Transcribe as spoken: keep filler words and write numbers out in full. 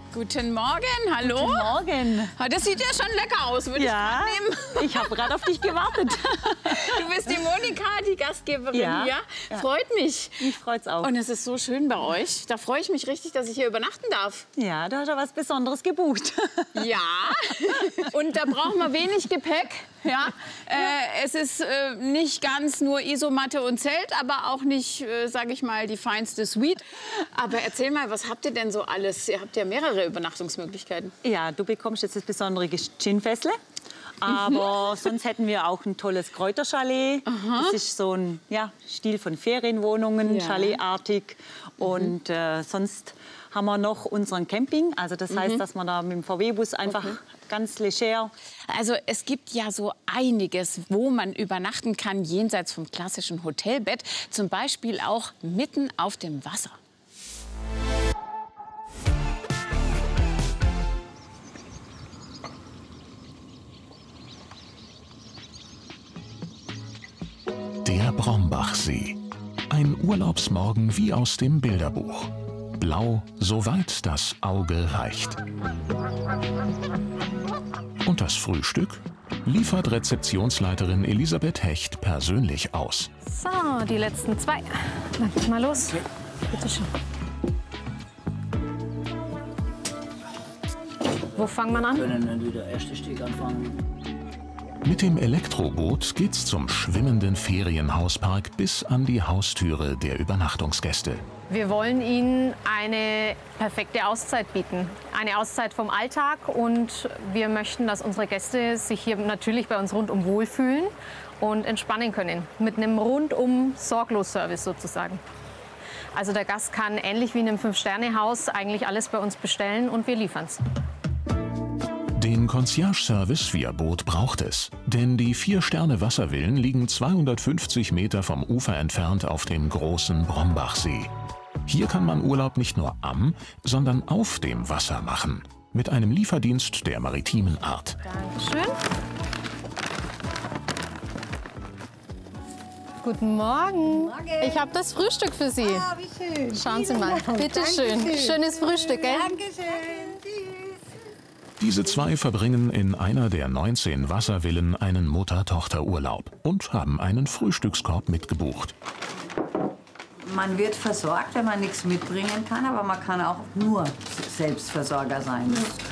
Guten Morgen, hallo. Guten Morgen. Das sieht ja schon lecker aus, würde ja, ich gerade nehmen. Ich habe gerade auf dich gewartet. Du bist die Monika, die Gastgeberin ja, hier. Ja. Freut mich. Mich freut's auch. Und es ist so schön bei euch. Da freue ich mich richtig, dass ich hier übernachten darf. Ja, da hat er was Besonderes gebucht. Ja, und da brauchen wir wenig Gepäck. Ja, äh, es ist äh, nicht ganz nur Isomatte und Zelt, aber auch nicht, äh, sage ich mal, die feinste Suite. Aber erzähl mal, was habt ihr denn so alles? Ihr habt ja mehrere Übernachtungsmöglichkeiten. Ja, du bekommst jetzt das besondere Gin-Fässle. Aber mhm. sonst hätten wir auch ein tolles Kräuterchalet. Aha. Das ist so ein ja, Stil von Ferienwohnungen, ja. Chaletartig. Mhm. Und äh, sonst haben wir noch unseren Camping. Also das heißt, mhm. dass man da mit dem V W-Bus einfach okay. ganz leger... Also es gibt ja so einiges, wo man übernachten kann, jenseits vom klassischen Hotelbett. Zum Beispiel auch mitten auf dem Wasser. Der Brombachsee. Ein Urlaubsmorgen wie aus dem Bilderbuch. Blau, soweit das Auge reicht. Und das Frühstück liefert Rezeptionsleiterin Elisabeth Hecht persönlich aus. So, die letzten zwei. Dann mal los. Bitte schön. Wo fangen wir an? Wir können dann wieder erste Steg anfangen. Mit dem Elektroboot geht's zum schwimmenden Ferienhauspark bis an die Haustüre der Übernachtungsgäste. Wir wollen Ihnen eine perfekte Auszeit bieten. Eine Auszeit vom Alltag, und wir möchten, dass unsere Gäste sich hier natürlich bei uns rundum wohlfühlen und entspannen können. Mit einem rundum Sorglos-Service sozusagen. Also der Gast kann ähnlich wie in einem Fünf-Sterne-Haus eigentlich alles bei uns bestellen und wir liefern es. Den Concierge-Service via Boot braucht es, denn die Vier-Sterne-Wasservillen liegen zweihundertfünfzig Meter vom Ufer entfernt auf dem großen Brombachsee. Hier kann man Urlaub nicht nur am, sondern auf dem Wasser machen, mit einem Lieferdienst der maritimen Art. Dankeschön. Guten Morgen. Morgen. Ich habe das Frühstück für Sie. Ah, wie schön. Schauen Sie mal. Bitte schön. Schönes Frühstück, gell? Dankeschön. Diese zwei verbringen in einer der neunzehn Wasservillen einen Mutter-Tochter-Urlaub und haben einen Frühstückskorb mitgebucht. Man wird versorgt, wenn man nichts mitbringen kann, aber man kann auch nur Selbstversorger sein.